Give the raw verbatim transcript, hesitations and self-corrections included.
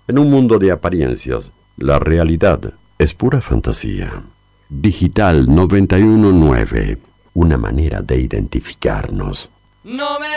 En un mundo de apariencias, la realidad es pura fantasía. Digital noventa y uno punto nueve, una manera de identificarnos. No me